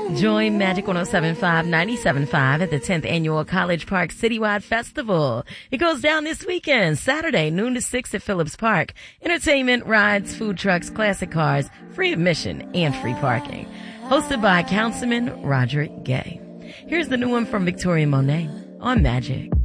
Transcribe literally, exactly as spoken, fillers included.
Join Magic one oh seven point five, ninety-seven point five at the tenth Annual College Park Citywide Festival. It goes down this weekend, Saturday, noon to six at Phillips Park. Entertainment, rides, food trucks, classic cars, free admission, and free parking. Hosted by Councilman Roderick Gay. Here's the new one from Victoria Monet on Magic.